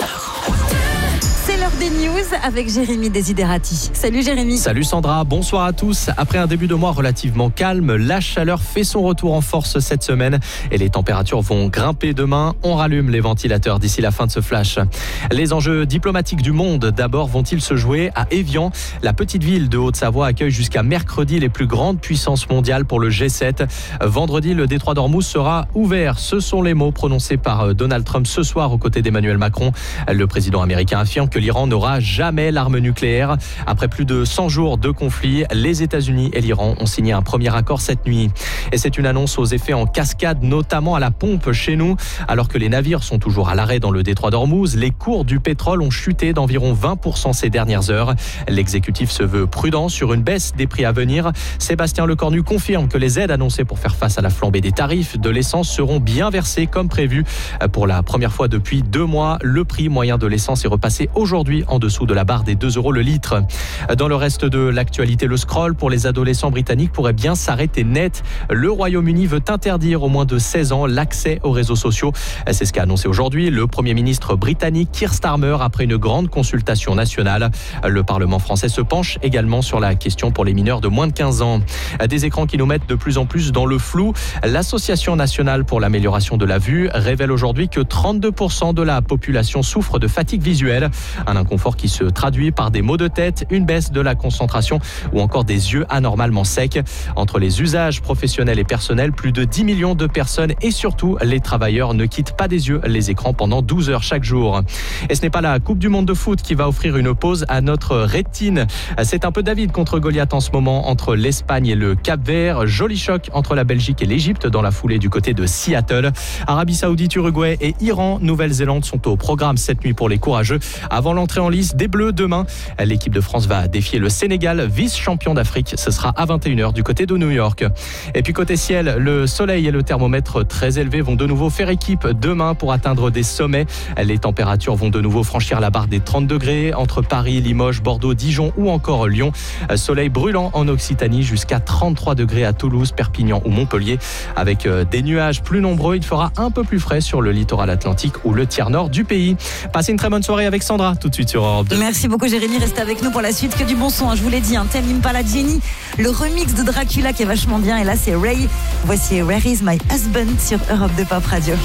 C'est l'heure des news avec Jérémy Desiderati. Salut Jérémy. Salut Sandra, bonsoir à tous. Après un début de mois relativement calme, la chaleur fait son retour en force cette semaine et les températures vont grimper demain. On rallume les ventilateurs d'ici la fin de ce flash. Les enjeux diplomatiques du monde d'abord vont-ils se jouer à Évian? La petite ville de Haute-Savoie accueille jusqu'à mercredi les plus grandes puissances mondiales pour le G7. Vendredi, le détroit d'Ormuz sera ouvert. Ce sont les mots prononcés par Donald Trump ce soir aux côtés d'Emmanuel Macron. Le président américain affirme que l'Iran n'aura jamais l'arme nucléaire. Après plus de 100 jours de conflit, les États-Unis et l'Iran ont signé un premier accord cette nuit. Et c'est une annonce aux effets en cascade, notamment à la pompe chez nous. Alors que les navires sont toujours à l'arrêt dans le détroit d'Ormuz, les cours du pétrole ont chuté d'environ 20% ces dernières heures. L'exécutif se veut prudent sur une baisse des prix à venir. Sébastien Lecornu confirme que les aides annoncées pour faire face à la flambée des tarifs de l'essence seront bien versées comme prévu. Pour la première fois depuis 2 mois, le prix moyen de l'essence est repassé aujourd'hui en dessous de la barre des 2 € le litre. Dans le reste de l'actualité, le scroll pour les adolescents britanniques pourrait bien s'arrêter net. Le Royaume-Uni veut interdire aux moins de 16 ans l'accès aux réseaux sociaux. C'est ce qu'a annoncé aujourd'hui le Premier ministre britannique Keir Starmer après une grande consultation nationale. Le Parlement français se penche également sur la question pour les mineurs de moins de 15 ans. Des écrans qui nous mettent de plus en plus dans le flou. L'Association nationale pour l'amélioration de la vue révèle aujourd'hui que 32% de la population souffre de fatigue visuelle. Un inconfort qui se traduit par des maux de tête, une baisse de la concentration ou encore des yeux anormalement secs. Entre les usages professionnels et personnels, plus de 10 millions de personnes et surtout les travailleurs ne quittent pas des yeux les écrans pendant 12 heures chaque jour. Et ce n'est pas la Coupe du Monde de foot qui va offrir une pause à notre rétine. C'est un peu David contre Goliath en ce moment entre l'Espagne et le Cap-Vert. Joli choc entre la Belgique et l'Égypte dans la foulée du côté de Seattle. Arabie Saoudite, Uruguay et Iran, Nouvelle-Zélande sont au programme cette nuit pour les courageux. Avant l'entrée en lice des Bleus demain, l'équipe de France va défier le Sénégal, vice-champion d'Afrique. Ce sera à 21h du côté de New York. Et puis côté ciel, le soleil et le thermomètre très élevés vont de nouveau faire équipe demain pour atteindre des sommets. Les températures vont de nouveau franchir la barre des 30 degrés entre Paris, Limoges, Bordeaux, Dijon ou encore Lyon. Soleil brûlant en Occitanie jusqu'à 33 degrés à Toulouse, Perpignan ou Montpellier. Avec des nuages plus nombreux, il fera un peu plus frais sur le littoral atlantique ou le tiers nord du pays. Passez une très bonne soirée avec Sandra, tout de suite sur Europe 2. Merci beaucoup Jérémy, restez avec nous pour la suite. Que du bon son, je vous l'ai dit, Tame Impala, Jenny, le remix de Dracula qui est vachement bien. Et là c'est Ray, voici Where is my husband sur Europe 2 Pop Radio.